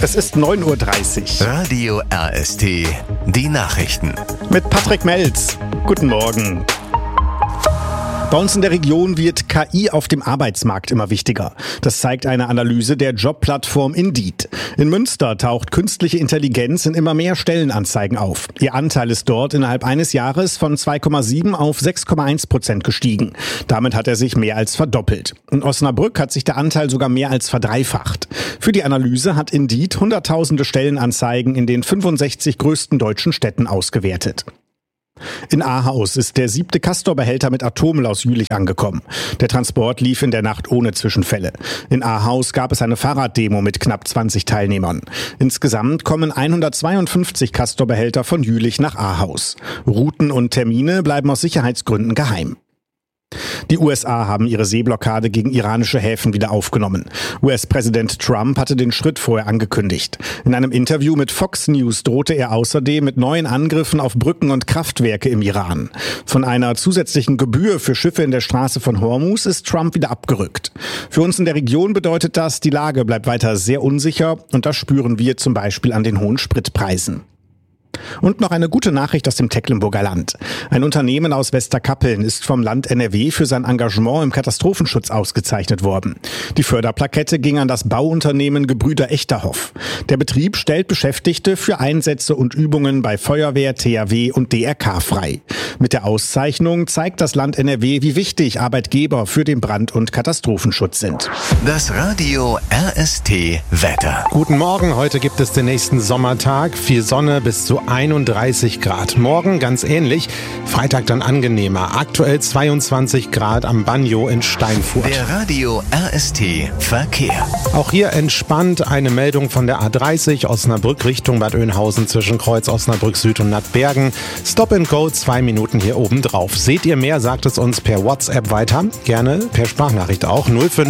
Es ist 9:30 Uhr. Radio RST, die Nachrichten. Mit Patrick Melz. Guten Morgen. Bei uns in der Region wird KI auf dem Arbeitsmarkt immer wichtiger. Das zeigt eine Analyse der Jobplattform Indeed. In Münster taucht künstliche Intelligenz in immer mehr Stellenanzeigen auf. Ihr Anteil ist dort innerhalb eines Jahres von 2,7 auf 6,1% gestiegen. Damit hat er sich mehr als verdoppelt. In Osnabrück hat sich der Anteil sogar mehr als verdreifacht. Für die Analyse hat Indeed hunderttausende Stellenanzeigen in den 65 größten deutschen Städten ausgewertet. In Ahaus ist der 7. Castor-Behälter mit Atommüll aus Jülich angekommen. Der Transport lief in der Nacht ohne Zwischenfälle. In Ahaus gab es eine Fahrraddemo mit knapp 20 Teilnehmern. Insgesamt kommen 152 Castor-Behälter von Jülich nach Ahaus. Routen und Termine bleiben aus Sicherheitsgründen geheim. Die USA haben ihre Seeblockade gegen iranische Häfen wieder aufgenommen. US-Präsident Trump hatte den Schritt vorher angekündigt. In einem Interview mit Fox News drohte er außerdem mit neuen Angriffen auf Brücken und Kraftwerke im Iran. Von einer zusätzlichen Gebühr für Schiffe in der Straße von Hormuz ist Trump wieder abgerückt. Für uns in der Region bedeutet das, die Lage bleibt weiter sehr unsicher und das spüren wir zum Beispiel an den hohen Spritpreisen. Und noch eine gute Nachricht aus dem Tecklenburger Land. Ein Unternehmen aus Westerkappeln ist vom Land NRW für sein Engagement im Katastrophenschutz ausgezeichnet worden. Die Förderplakette ging an das Bauunternehmen Gebrüder Echterhoff. Der Betrieb stellt Beschäftigte für Einsätze und Übungen bei Feuerwehr, THW und DRK frei. Mit der Auszeichnung zeigt das Land NRW, wie wichtig Arbeitgeber für den Brand- und Katastrophenschutz sind. Das Radio RST Wetter. Guten Morgen, heute gibt es den nächsten Sommertag. Viel Sonne bis zu 31 Grad. Morgen ganz ähnlich, Freitag dann angenehmer. Aktuell 22 Grad am Banjo in Steinfurt. Der Radio RST Verkehr. Auch hier entspannt eine Meldung von der A30 Osnabrück Richtung Bad Oeynhausen zwischen Kreuz Osnabrück Süd und Nattbergen. Stop and Go, 2 Minuten hier oben drauf. Seht ihr mehr, sagt es uns per WhatsApp weiter. Gerne per Sprachnachricht auch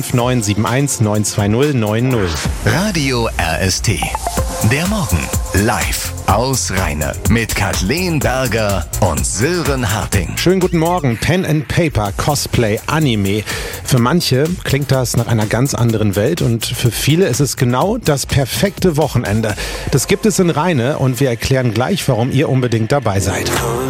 05971 920 90. Radio RST. Der Morgen live aus Rheine mit Kathleen Berger und Sören Harting. Schönen guten Morgen. Pen and Paper, Cosplay, Anime. Für manche klingt das nach einer ganz anderen Welt und für viele ist es genau das perfekte Wochenende. Das gibt es in Rheine und wir erklären gleich, warum ihr unbedingt dabei seid.